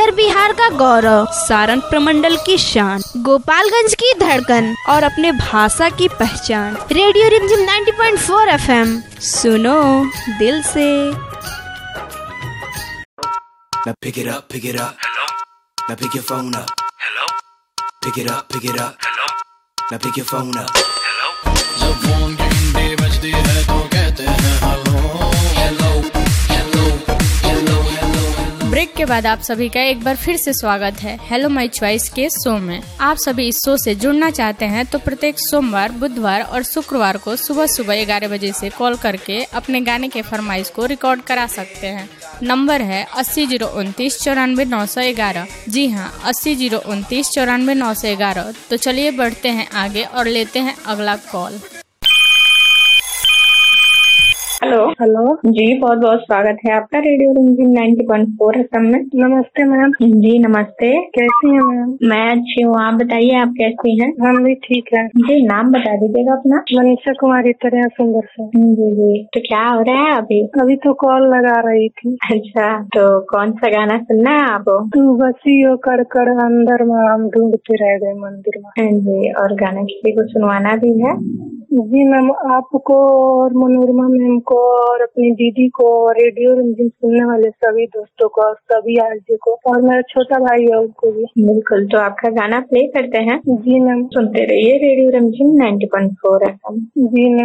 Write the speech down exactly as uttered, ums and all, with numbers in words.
उत्तर बिहार का गौरव, सारण प्रमंडल की शान, गोपालगंज की धड़कन और अपने भाषा की पहचान। रेडियो रिमझिम नब्बे पॉइंट चार एफएम, सुनो दिल से। Now pick it up, pick it up. Hello. Now pick your phone up. Hello. Pick it up, pick it up. Hello. Now pick your phone up. Hello. जब फोन की घंटी बजती है तो कहते हैं hello hello hello hello hello. Break के बाद आप सभी का एक बार फिर से स्वागत है हेलो माय चॉइस के शो में। आप सभी इस शो से जुड़ना चाहते हैं तो प्रत्येक सोमवार, बुधवार और शुक्रवार को सुबह सुबह ग्यारह बजे से कॉल करके अपने गाने के फरमाइश को रिकॉर्ड करा सकते हैं। नंबर है अस्सी जीरो उनतीस चौरानवे नौ सौ ग्यारह। जी हाँ, अस्सी जीरो उनतीस चौरानवे नौ सौ ग्यारह। तो चलिए बढ़ते हैं आगे और लेते हैं अगला कॉल। हेलो हेलो जी, बहुत बहुत स्वागत है आपका रेडियो रिमझिम नब्बे पॉइंट चार एफएम में। नमस्ते मैम। जी नमस्ते, कैसी हैं मैम? मैं अच्छी हूँ, आप बताइए आप कैसी हैं? हम भी ठीक है जी। नाम बता दीजिएगा अपना। मनीषा कुमारी तरह सुंदर से। जी जी। तो क्या हो रहा है अभी? अभी तो कॉल लगा रही थी। अच्छा, तो कौन सा गाना सुनना है आपको? तू बसियो कर कर अंदर में हम ढूंढते रह गए मंदिर में। जी, और गाना किसी को सुनवाना भी है? जी मैम, आपको और मनोरमा मैम को और अपनी दीदी को, रेडियो रिमझिम सुनने वाले सभी दोस्तों को, सभी आरजे को, और मेरा छोटा भाई है उसको भी। बिल्कुल, तो आपका गाना प्ले करते हैं। जी मैम, सुनते रहिए रेडियो रिमझिम नब्बे पॉइंट चार एफएम। जी मैम।